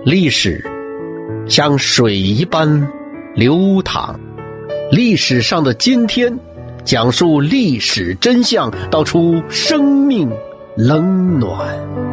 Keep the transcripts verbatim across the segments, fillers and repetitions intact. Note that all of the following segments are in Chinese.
历史像水一般流淌，历史上的今天，讲述历史真相，道出生命冷暖。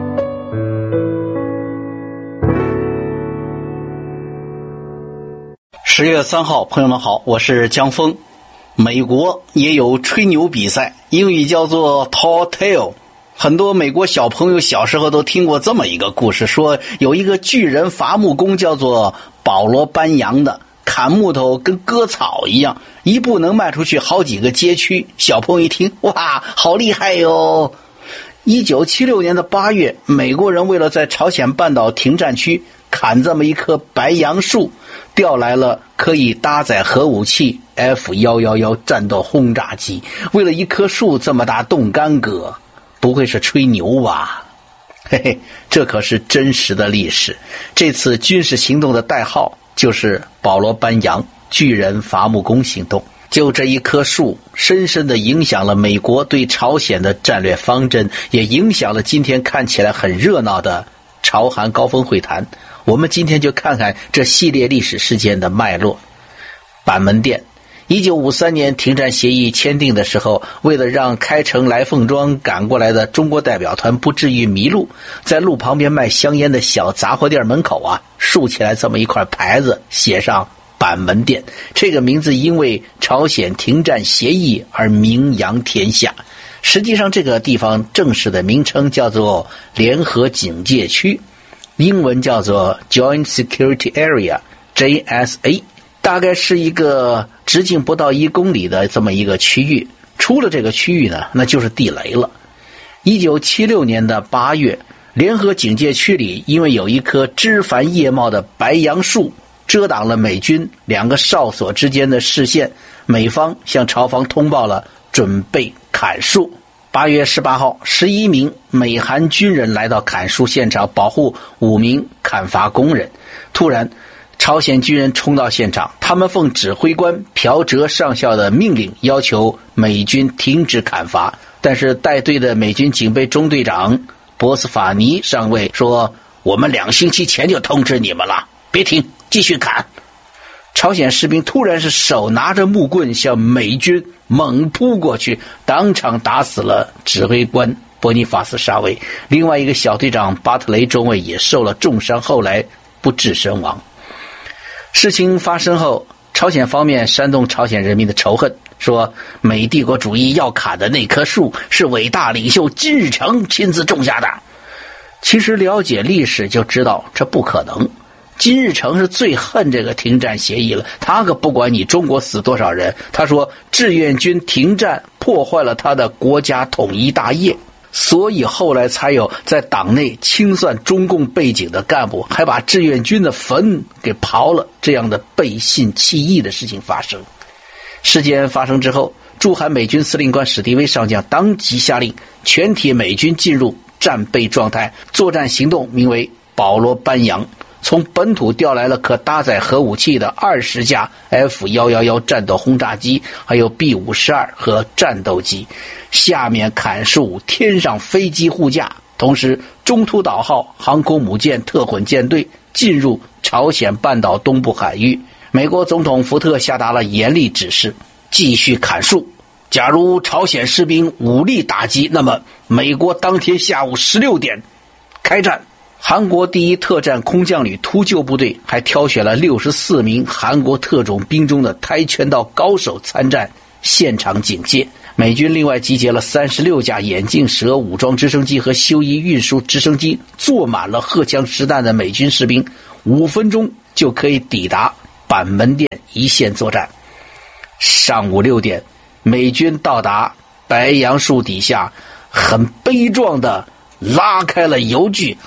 十月三号，朋友们好，我是江峰。美国也有吹牛比赛，英语叫做 Tall Tale。很多美国小朋友小时候都听过这么一个故事，说有一个巨人伐木工叫做保罗班扬的，砍木头跟割草一样，一步能迈出去好几个街区。小朋友一听，哇，好厉害哟！一九七六年的八月，美国人为了在朝鲜半岛停战区砍这么一棵白杨树，调来了可以搭载核武器 F 一一一 战斗轰炸机。为了一棵树这么大动干戈，不会是吹牛吧？嘿嘿，这可是真实的历史。这次军事行动的代号就是保罗班扬巨人伐木工行动。就这一棵树，深深地影响了美国对朝鲜的战略方针，也影响了今天看起来很热闹的朝韩高峰会谈。我们今天就看看这系列历史事件的脉络。板门店一九五三年停战协议签订的时候，为了让开城来凤庄赶过来的中国代表团不至于迷路，在路旁边卖香烟的小杂货店门口啊，竖起来这么一块牌子，写上板门店。这个名字因为朝鲜停战协议而名扬天下。实际上这个地方正式的名称叫做联合警戒区，英文叫做 Joint Security Area J S A， 大概是一个直径不到一公里的这么一个区域。出了这个区域呢，那就是地雷了。一九七六年的八月，联合警戒区里因为有一棵枝繁叶茂的白杨树遮挡了美军两个哨所之间的视线，美方向朝方通报了准备砍树。八月十八号，十一名美韩军人来到砍树现场，保护五名砍伐工人。突然，朝鲜军人冲到现场，他们奉指挥官朴哲上校的命令，要求美军停止砍伐。但是带队的美军警备中队长博斯法尼上尉说，我们两星期前就通知你们了，别停，继续砍。朝鲜士兵突然是手拿着木棍向美军猛扑过去，当场打死了指挥官伯尼法斯上尉，另外一个小队长巴特雷中尉也受了重伤，后来不治身亡。事情发生后，朝鲜方面煽动朝鲜人民的仇恨，说美帝国主义要砍的那棵树是伟大领袖金日成亲自种下的。其实了解历史就知道这不可能，金日成是最恨这个停战协议了，他可不管你中国死多少人，他说志愿军停战破坏了他的国家统一大业，所以后来才有在党内清算中共背景的干部，还把志愿军的坟给刨了，这样的背信弃义的事情发生。事件发生之后，驻韩美军司令官史迪威上将当即下令全体美军进入战备状态，作战行动名为保罗班扬，从本土调来了可搭载核武器的二十架 F 一一一 战斗轰炸机，还有 B 五十二 和战斗机，下面砍树，天上飞机护驾。同时中途岛号航空母舰特混舰队进入朝鲜半岛东部海域。美国总统福特下达了严厉指示，继续砍树，假如朝鲜士兵武力打击，那么美国当天下午十六点开战。韩国第一特战空降旅突救部队还挑选了六十四名韩国特种兵中的跆拳道高手参战，现场警戒。美军另外集结了三十六架眼镜蛇武装直升机和修一运输直升机，坐满了荷枪实弹的美军士兵，五分钟就可以抵达板门店一线作战。上午六点，美军到达白杨树底下，很悲壮的拉开了油锯，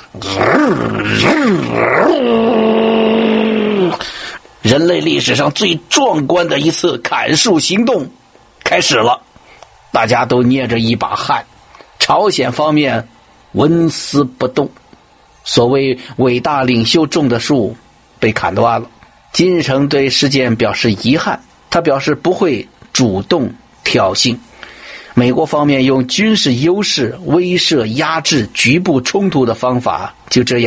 人类历史上最壮观的一次砍树行动开始了。大家都捏着一把汗，朝鲜方面纹丝不动。所谓伟大领袖种的树被砍断了。金日成对事件表示遗憾，他表示不会主动挑衅。美国方面用军事优势威慑压制局部冲突的方法就这样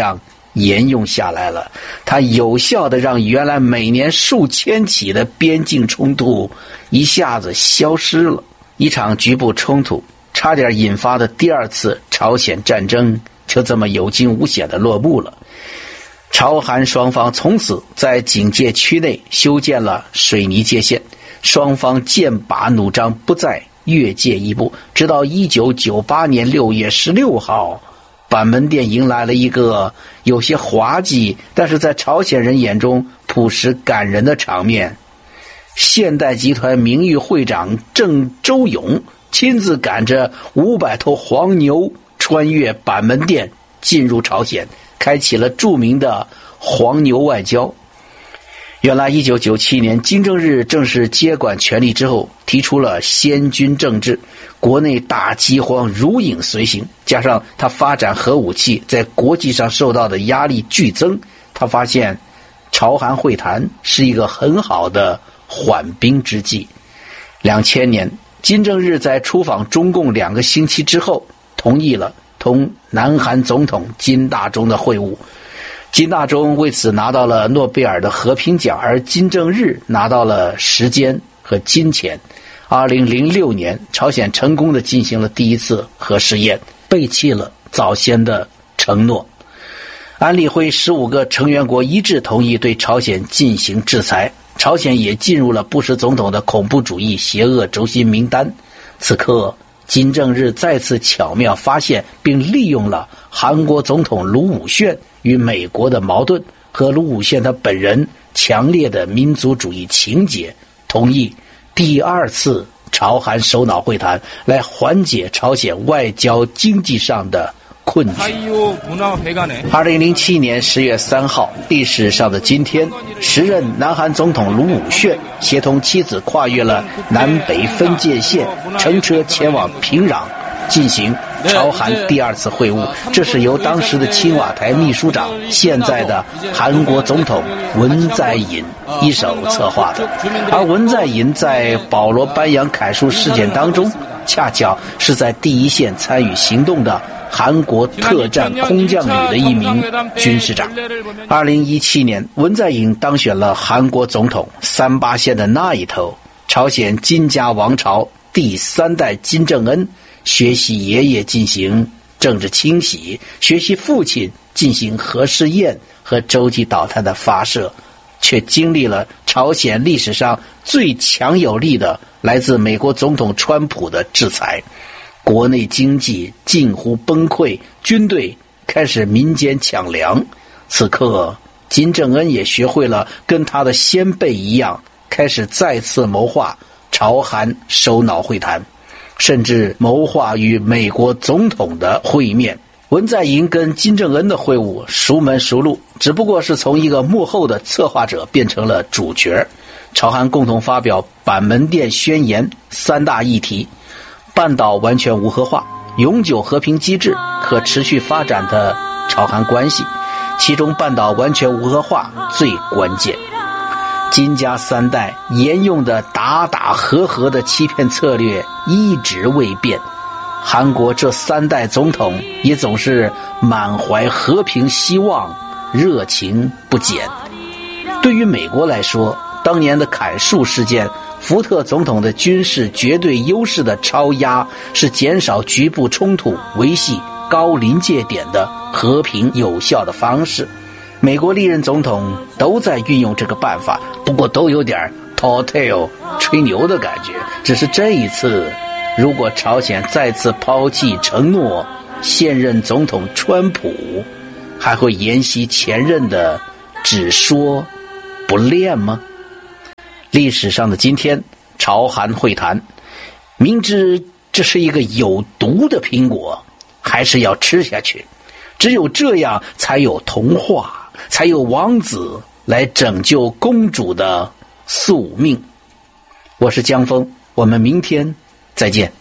沿用下来了，它有效地让原来每年数千起的边境冲突一下子消失了。一场局部冲突差点引发的第二次朝鲜战争就这么有惊无险地落幕了。朝韩双方从此在警戒区内修建了水泥界限，双方剑拔弩张，不再越界一步。直到一九九八年六月十六号，板门店迎来了一个有些滑稽，但是在朝鲜人眼中朴实感人的场面。现代集团名誉会长郑周永亲自赶着五百头黄牛穿越板门店进入朝鲜，开启了著名的黄牛外交。原来一九九七年金正日正式接管权力之后，提出了先军政治，国内大饥荒如影随形，加上他发展核武器，在国际上受到的压力剧增，他发现朝韩会谈是一个很好的缓兵之计。两千年金正日在出访中共两个星期之后，同意了同南韩总统金大中的会晤。金大中为此拿到了诺贝尔的和平奖，而金正日拿到了时间和金钱。二零零六年，朝鲜成功地进行了第一次核试验，背弃了早先的承诺。安理会十五个成员国一致同意对朝鲜进行制裁，朝鲜也进入了布什总统的恐怖主义邪恶轴心名单。此刻，金正日再次巧妙发现并利用了韩国总统卢武铉与美国的矛盾和卢武铉他本人强烈的民族主义情节，同意第二次朝韩首脑会谈，来缓解朝鲜外交经济上的困局。二零零七年十月三号，历史上的今天，时任南韩总统卢武铉协同妻子跨越了南北分界线，乘车前往平壤进行朝韩第二次会晤。这是由当时的青瓦台秘书长，现在的韩国总统文在寅一手策划的。而文在寅在保罗班扬砍树事件当中，恰巧是在第一线参与行动的韩国特战空降旅的一名军事长。二零一七年，文在寅当选了韩国总统，三八线的那一头，朝鲜金家王朝第三代金正恩学习爷爷进行政治清洗，学习父亲进行核试验和洲际导弹的发射，却经历了朝鲜历史上最强有力的来自美国总统川普的制裁。国内经济近乎崩溃，军队开始民间抢粮。此刻，金正恩也学会了跟他的先辈一样，开始再次谋划朝韩首脑会谈，甚至谋划与美国总统的会面。文在寅跟金正恩的会晤熟门熟路，只不过是从一个幕后的策划者变成了主角。朝韩共同发表板门店宣言三大议题：半岛完全无核化、永久和平机制和持续发展的朝韩关系。其中半岛完全无核化最关键。金家三代沿用的打打和和的欺骗策略一直未变，韩国这三代总统也总是满怀和平希望，热情不减。对于美国来说，当年的砍树事件，福特总统的军事绝对优势的超压，是减少局部冲突、维系高临界点的和平有效的方式。美国历任总统都在运用这个办法，不过都有点 tall tale 吹牛的感觉。只是这一次，如果朝鲜再次抛弃承诺，现任总统川普还会沿袭前任的只说不练吗？历史上的今天，朝韩会谈，明知这是一个有毒的苹果，还是要吃下去。只有这样，才有童话，才有王子来拯救公主的宿命。我是江峰，我们明天再见。